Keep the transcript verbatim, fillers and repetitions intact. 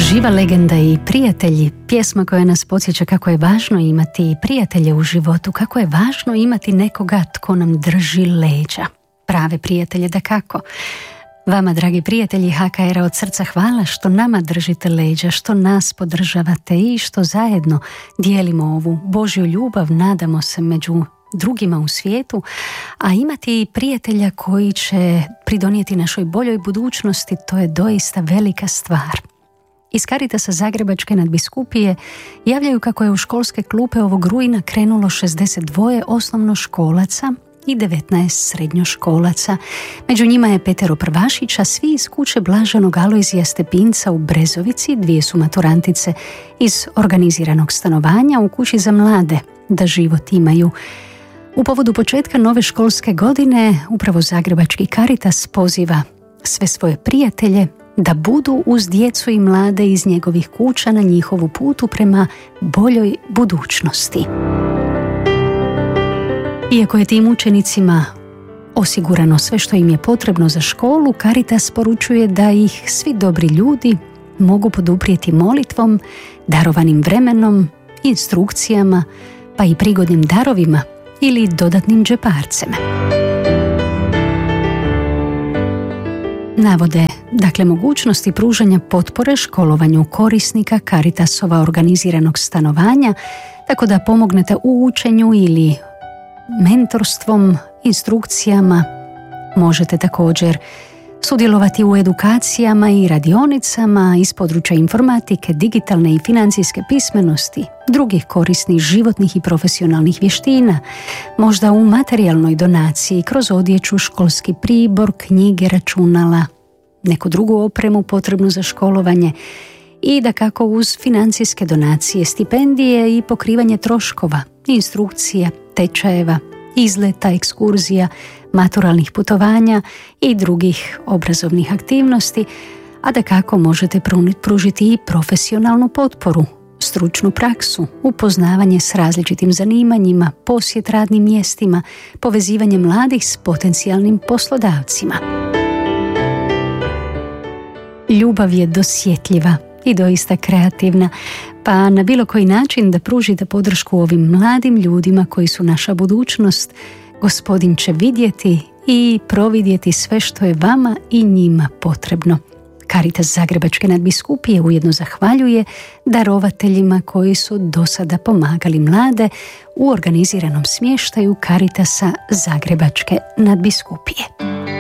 Živa legenda i prijatelji, pjesma koja nas podsjeća kako je važno imati prijatelje u životu, kako je važno imati nekoga tko nam drži leđa. Prave prijatelje, dakako. Vama, dragi prijatelji ha ka era, od srca hvala što nama držite leđa, što nas podržavate i što zajedno dijelimo ovu Božju ljubav, nadamo se, među drugima u svijetu, a imati prijatelja koji će pridonijeti našoj boljoj budućnosti, to je doista velika stvar. Iz Caritasa Zagrebačke nadbiskupije javljaju kako je u školske klupe ovog rujna krenulo šezdeset dva osnovnoškolaca i devetnaest srednjoškolaca. Među njima je petero prvašića, svi iz kuće Blaženog Alojzija Stepinca u Brezovici, dvije su maturantice iz organiziranog stanovanja u kući za mlade, da život imaju. U povodu početka nove školske godine upravo Zagrebački Caritas poziva sve svoje prijatelje da budu uz djecu i mlade iz njegovih kuća na njihovu putu prema boljoj budućnosti. Iako je tim učenicima osigurano sve što im je potrebno za školu, Caritas poručuje da ih svi dobri ljudi mogu poduprijeti molitvom, darovanim vremenom, instrukcijama, pa i prigodnim darovima ili dodatnim džeparcem. Navode dakle mogućnosti pružanja potpore školovanju korisnika Caritasova organiziranog stanovanja, tako da pomognete u učenju ili mentorstvom, instrukcijama. Možete također sudjelovati u edukacijama i radionicama iz područja informatike, digitalne i financijske pismenosti, drugih korisnih životnih i profesionalnih vještina, možda u materijalnoj donaciji kroz odjeću, školski pribor, knjige, računala, neku drugu opremu potrebnu za školovanje i dakako uz financijske donacije, stipendije i pokrivanje troškova, instrukcija, tečajeva, izleta, ekskurzija, maturalnih putovanja i drugih obrazovnih aktivnosti, a dakako možete pružiti i profesionalnu potporu, stručnu praksu, upoznavanje s različitim zanimanjima, posjet radnim mjestima, povezivanje mladih s potencijalnim poslodavcima. Ljubav je dosjetljiva i doista kreativna, pa na bilo koji način da pružite podršku ovim mladim ljudima koji su naša budućnost, Gospodin će vidjeti i providjeti sve što je vama i njima potrebno. Caritas Zagrebačke nadbiskupije ujedno zahvaljuje darovateljima koji su do sada pomagali mlade u organiziranom smještaju Caritasa Zagrebačke nadbiskupije.